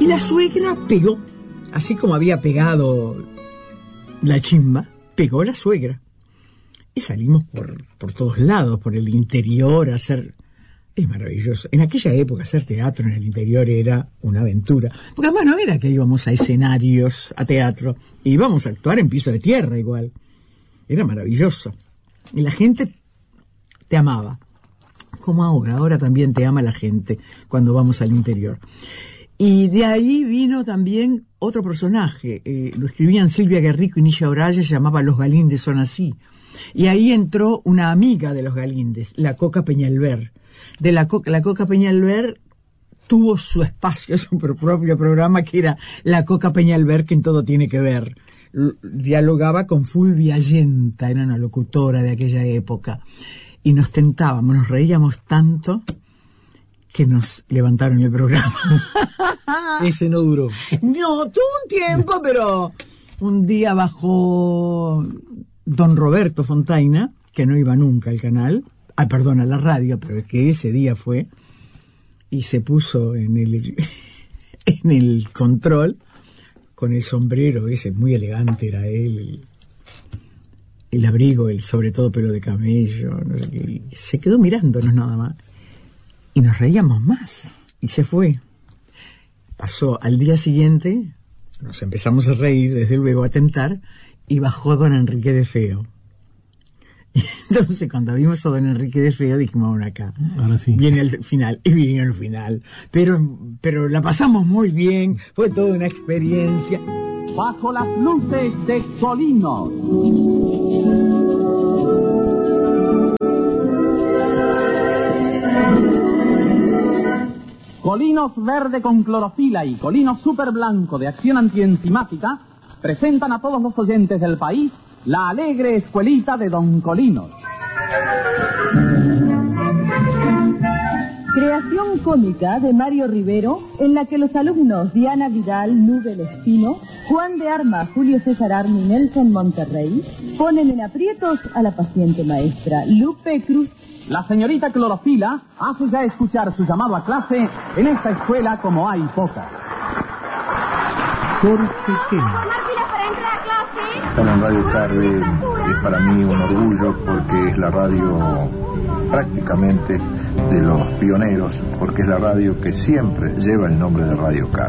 Y la suegra pegó, así como había pegado la chimba, pegó la suegra. Y salimos por todos lados, por el interior, a hacer... Es maravilloso. En aquella época hacer teatro en el interior era una aventura. Porque además no era que íbamos a escenarios, a teatro. Íbamos a actuar en piso de tierra igual. Era maravilloso. Y la gente te amaba. Como ahora también te ama la gente cuando vamos al interior. Y de ahí vino también otro personaje. Lo escribían Silvia Guerrico y Nisha Oraya, se llamaba Los Galíndez son así. Y ahí entró una amiga de los Galíndez, la Coca Peñalver. La Coca Peñalver tuvo su espacio, su propio programa, que era la Coca Peñalver, que en todo tiene que ver. Dialogaba con Fulvia Allenta, era una locutora de aquella época. Y nos tentábamos, nos reíamos tanto que nos levantaron el programa. Ese no duró. No, tuvo un tiempo, pero un día bajó don Roberto Fontaina, que no iba nunca al canal, a la radio, pero es que ese día fue, y se puso en el control, con el sombrero ese, muy elegante era él, el abrigo, el sobre todo pelo de camello, no sé qué, y se quedó mirándonos nada más. Y nos reíamos más. Y se fue. Pasó al día siguiente, nos empezamos a reír, desde luego a tentar, y bajó don Enrique de Feo. Y entonces cuando vimos a don Enrique de Feo dijimos, bueno, acá ahora sí viene el final, y vino el final. Pero la pasamos muy bien, fue toda una experiencia. Bajo las luces de Colinos. Colinos verde con clorofila y Colinos super blanco de acción antienzimática presentan a todos los oyentes del país la alegre escuelita de Don Colinos. Creación cómica de Mario Rivero, en la que los alumnos Diana Vidal, Nubel Espino, Juan de Armas, Julio César Armi, Nelson Monterrey, ponen en aprietos a la paciente maestra Lupe Cruz. La señorita Clorofila hace ya escuchar su llamado a clase en esta escuela como hay pocas. Jorge Quema. Estar en Radio Carve es para mí un orgullo porque es la radio prácticamente de los pioneros, porque es la radio que siempre lleva el nombre de Radio Carve.